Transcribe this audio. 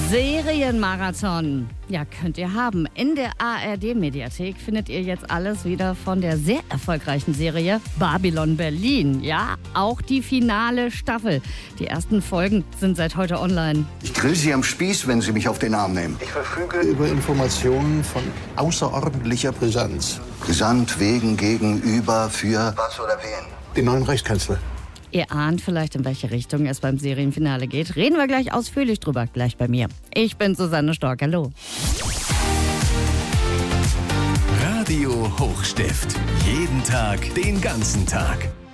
Serienmarathon. Ja, könnt ihr haben. In der ARD-Mediathek findet ihr jetzt alles wieder von der sehr erfolgreichen Serie Babylon Berlin. Ja, auch die finale Staffel. Die ersten Folgen sind seit heute online. Ich grill Sie am Spieß, wenn Sie mich auf den Arm nehmen. Ich verfüge über Informationen von außerordentlicher Brisanz. Brisant, wegen, gegenüber, für... Was oder wen? Den neuen Reichskanzler. Ihr ahnt vielleicht, in welche Richtung es beim Serienfinale geht. Reden wir gleich ausführlich drüber, gleich bei mir. Ich bin Susanne Stork, hallo. Radio Hochstift. Jeden Tag, den ganzen Tag.